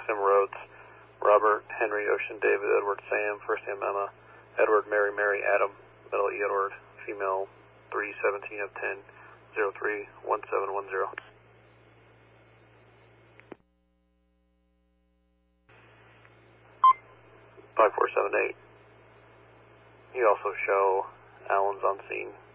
M. Rhodes, Robert, Henry, Ocean, David, Edward, Sam, first name Emma, Edward, Mary, Mary, Adam, middle E, Edward, female, 317 of 10, 03 1710. 5478. You also show Allen's on scene.